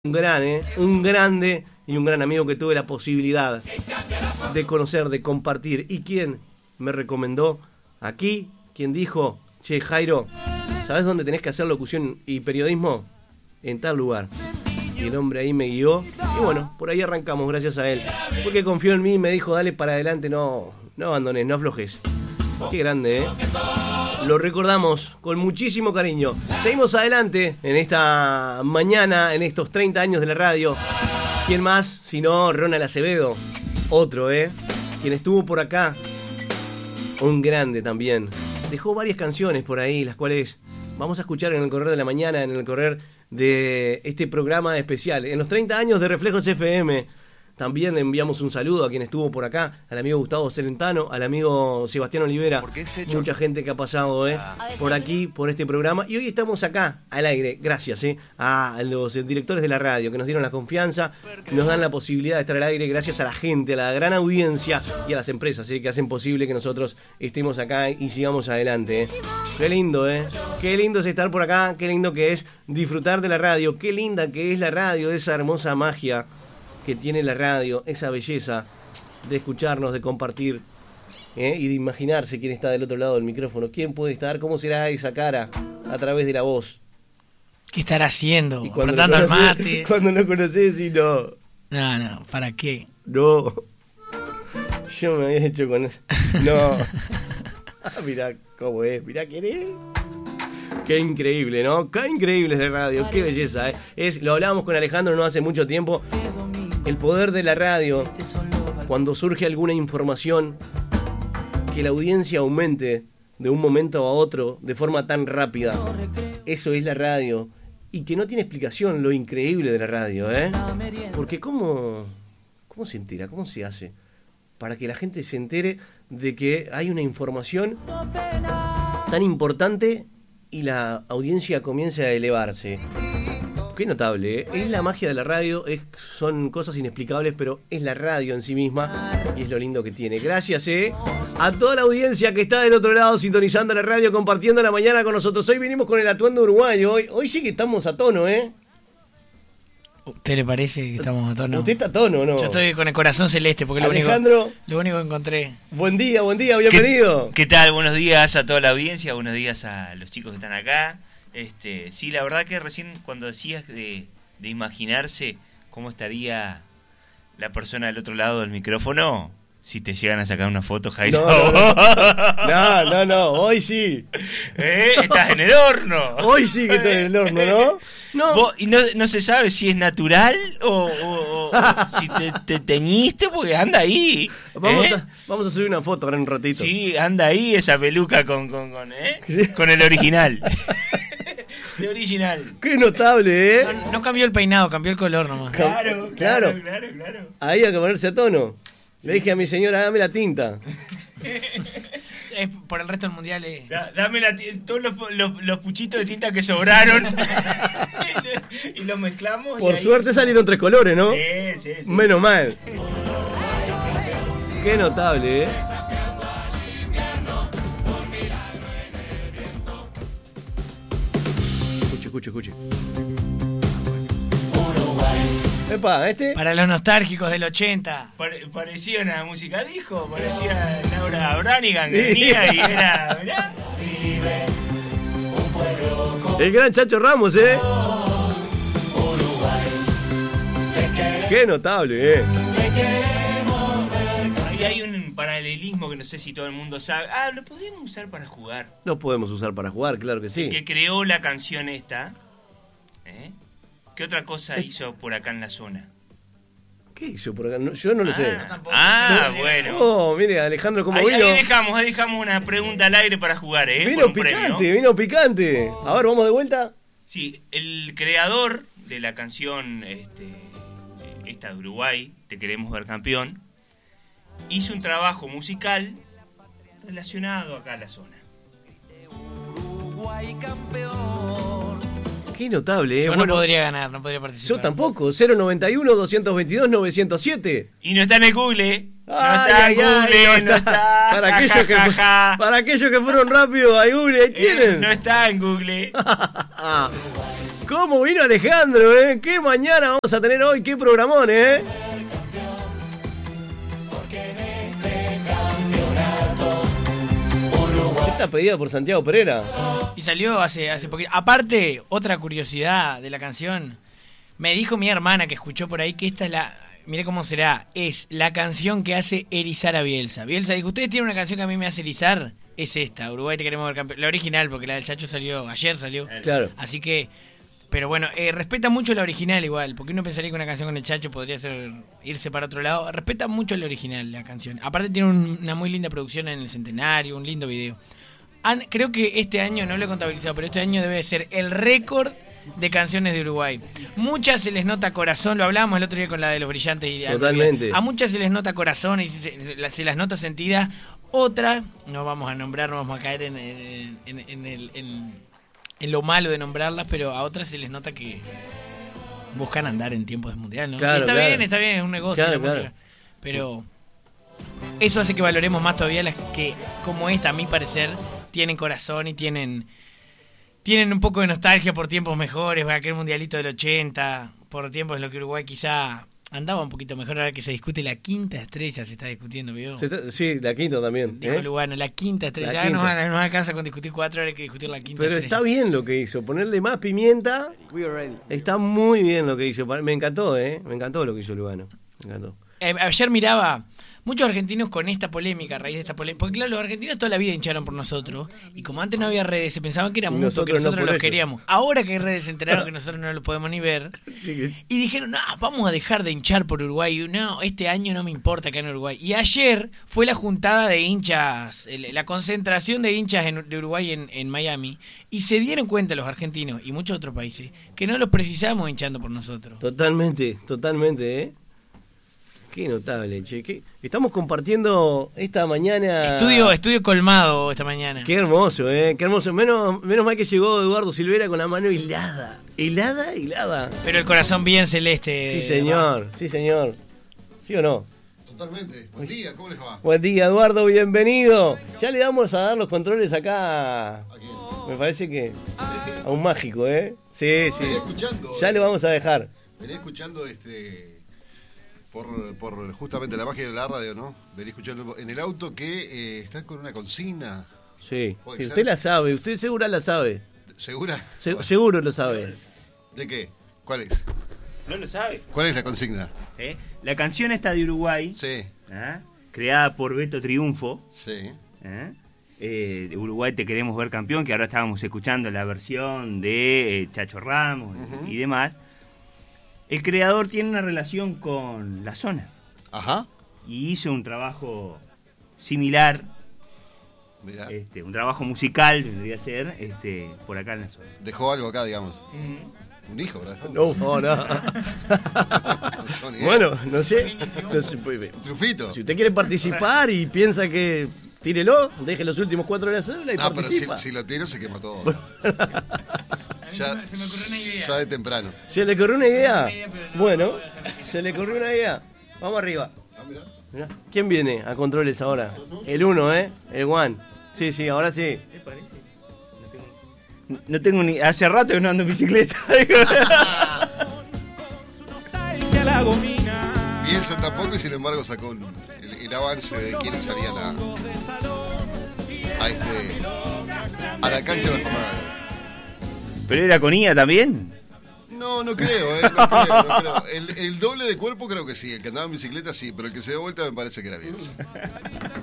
Un grande y un gran amigo que tuve la posibilidad de conocer, de compartir. ¿Y quién me recomendó aquí? ¿Quién dijo, che, Jairo, ¿sabés dónde tenés que hacer locución y periodismo? En tal lugar. Y el hombre ahí me guió. Y bueno, por ahí arrancamos, gracias a él. Porque confió en mí y me dijo, dale para adelante, no abandones, no aflojes. Qué grande, ¿eh? Lo recordamos con muchísimo cariño. Seguimos adelante en esta mañana, en estos 30 años de la radio. ¿Quién más? Si no, Ronald Acevedo. Otro, quien estuvo por acá. Un grande también. Dejó varias canciones por ahí, las cuales vamos a escuchar en el correr de la mañana, en el correr de este programa especial. En los 30 años de Reflejos FM. También le enviamos un saludo a quien estuvo por acá, al amigo Gustavo Celentano, al amigo Sebastián Olivera, mucha gente que ha pasado por aquí, por este programa. Y hoy estamos acá, al aire, gracias a los directores de la radio que nos dieron la confianza, nos dan la posibilidad de estar al aire, gracias a la gente, a la gran audiencia y a las empresas que hacen posible que nosotros estemos acá y sigamos adelante. Qué lindo, qué lindo es estar por acá, qué lindo que es disfrutar de la radio, qué linda que es la radio, esa hermosa magia que tiene la radio, esa belleza de escucharnos, de compartir y de imaginarse quién está del otro lado del micrófono, quién puede estar, cómo será esa cara a través de la voz. ¿Qué estará haciendo? Y cuando al mate. Cuando lo conocés y no. No, ¿para qué? No. Yo me había hecho con eso. No. Mirá cómo es, mirá quién es. Qué increíble, ¿no? Qué increíble es la radio, qué belleza, Lo hablábamos con Alejandro no hace mucho tiempo. El poder de la radio, cuando surge alguna información, que la audiencia aumente de un momento a otro de forma tan rápida. Eso es la radio. Y que no tiene explicación lo increíble de la radio, Porque ¿cómo se entera? ¿Cómo se hace? Para que la gente se entere de que hay una información tan importante y la audiencia comienza a elevarse. Qué notable, Es la magia de la radio, son cosas inexplicables, pero es la radio en sí misma y es lo lindo que tiene. Gracias, a toda la audiencia que está del otro lado sintonizando la radio, compartiendo la mañana con nosotros. Hoy venimos con el atuendo uruguayo, hoy sí que estamos a tono, ¿Usted le parece que estamos a tono? ¿Usted está a tono, no? Yo estoy con el corazón celeste porque Alejandro, lo único que encontré. Buen día, bienvenido. ¿Qué tal? Buenos días a toda la audiencia, buenos días a los chicos que están acá. Sí, la verdad que recién cuando decías de imaginarse cómo estaría la persona del otro lado del micrófono, si te llegan a sacar una foto, Jairo. No, hoy sí. Estás en el horno. Hoy sí que estás en el horno, ¿no? No. Y no se sabe si es natural o si te teñiste, porque anda ahí. Vamos a subir una foto ahora en un ratito. Sí, anda ahí esa peluca con el original. De original. Qué notable, No cambió el peinado, cambió el color nomás. Claro. Ahí hay que ponerse a tono. Le dije a mi señora, dame la tinta. Por el resto del mundial. Dame todos los puchitos de tinta que sobraron y los mezclamos. Por suerte salieron 3 colores, ¿no? Sí. Menos mal. Qué notable, Escuche. Epa, Para los nostálgicos del 80. Parecía una música disco, parecía Laura Branigan que venía y era, ¿verdad? El gran Chacho Ramos, Qué notable, Ahí hay un paralelismo que no sé si todo el mundo sabe. Lo podríamos usar para jugar. Lo podemos usar para jugar, claro que sí. El que creó la canción esta, ¿qué otra cosa hizo por acá en la zona? ¿Qué hizo por acá? Yo no lo sé. Bueno. Oh, mire, Alejandro, ¿cómo vino? Ahí dejamos una pregunta al aire para jugar, Vino picante. A ver, ¿vamos de vuelta? Sí, el creador de la canción esta de Uruguay, Te queremos ver campeón, hizo un trabajo musical relacionado acá a la zona. Uruguay campeón. Qué notable, Yo no podría ganar, no podría participar. Yo tampoco, 091-222-907. Y no está en el Google, No está. Para aquellos que fueron rápido a Google, ahí tienen. No está en Google. ¿Cómo vino Alejandro, ¿Qué mañana vamos a tener hoy? ¿Qué programón, Esta pedida por Santiago Pereira. Y salió hace poquito. Aparte, otra curiosidad de la canción. Me dijo mi hermana que escuchó por ahí que esta es la... Mire cómo será. Es la canción que hace erizar a Bielsa. Bielsa dijo, ¿ustedes tienen una canción que a mí me hace erizar? Es esta, Uruguay te queremos ver campeón. La original, porque la del Chacho salió, ayer salió. Claro. Así que... Pero bueno, respeta mucho la original igual, porque uno pensaría que una canción con el Chacho podría ser irse para otro lado. Respeta mucho la original, la canción. Aparte tiene una muy linda producción en el Centenario, un lindo video. Creo que este año, no lo he contabilizado, pero este año debe ser el récord de canciones de Uruguay. Muchas se les nota corazón, lo hablábamos el otro día con la de los brillantes. Y totalmente. A muchas se les nota corazón y se las nota sentidas. Otra, no vamos a nombrar, no vamos a caer en lo malo de nombrarlas, pero a otras se les nota que buscan andar en tiempos de mundial, ¿no? Claro, está bien, es un negocio la música. Pero eso hace que valoremos más todavía las que, como esta, a mi parecer, tienen corazón y tienen un poco de nostalgia por tiempos mejores, por aquel mundialito del 80, por tiempos en los que Uruguay quizá andaba un poquito mejor. Ahora que se discute la quinta estrella, se está discutiendo, ¿vio? Sí, la quinta también. Dijo Lugano, la quinta estrella. Ya no alcanza con discutir 4 horas, hay que discutir la quinta Pero estrella. está bien lo que hizo, ponerle más pimienta. Está muy bien lo que hizo. Me encantó, Me encantó lo que hizo Lugano. Me encantó. Ayer miraba muchos argentinos con esta polémica, a raíz de esta polémica. Porque claro, los argentinos toda la vida hincharon por nosotros. Y como antes no había redes, se pensaban que era mutuo, que nosotros los queríamos. Ahora que hay redes, se enteraron que nosotros no lo podemos ni ver. Sí. Y dijeron, no, vamos a dejar de hinchar por Uruguay. No, este año no me importa acá en Uruguay. Y ayer fue la juntada de hinchas, la concentración de hinchas de Uruguay en Miami. Y se dieron cuenta los argentinos y muchos otros países que no los precisamos hinchando por nosotros. Totalmente, Qué notable, che. Estamos compartiendo esta mañana... Estudio colmado esta mañana. Qué hermoso, Qué hermoso. Menos mal que llegó Eduardo Silvera con la mano helada. Helada. Pero el corazón bien celeste. Sí, señor. ¿Sí o no? Totalmente. Buen día, ¿cómo les va? Buen día, Eduardo, bienvenido. Ya le vamos a dar los controles acá. ¿A quién? Me parece que a un mágico, Sí. Venía escuchando. Ya le vamos a dejar. Venía escuchando por justamente la magia de la radio, ¿no? Venía escuchando en el auto que están con una consigna. Sí, usted la sabe, usted segura la sabe. ¿Segura? Seguro lo sabe. ¿De qué? ¿Cuál es? ¿No lo sabe? ¿Cuál es la consigna? La canción está de Uruguay, Sí. creada por Beto Triunfo. Sí. De Uruguay te queremos ver campeón, que ahora estábamos escuchando la versión de Chacho Ramos y demás. El creador tiene una relación con la zona. Ajá. Y hizo un trabajo similar, Mirá. un trabajo musical, tendría que ser, por acá en la zona. Dejó algo acá, digamos. Un hijo, ¿verdad? No. Bueno, no sé. Trufito. Si usted quiere participar y piensa que... Tírelo, deje los últimos 4 de la cédula y participa. Pero si lo tiro se quema todo. Se me ocurrió una idea. Ya de temprano. ¿Se le ocurrió una idea? pero no Bueno, voy a dejar. se le ocurrió una idea. Vamos arriba. Mirá. Mirá. ¿Quién viene a controles ahora? El 1, El One. Sí, ahora sí. ¿Te parece? No tengo ni... Hace rato que no ando en bicicleta. Piensa tampoco y sin embargo sacó el avance de quiénes salían a la cancha de la jornada. ¿Pero era con IA también? No creo, no creo. El doble de cuerpo creo que sí, el que andaba en bicicleta sí, pero el que se dio vuelta me parece que era Bielsa.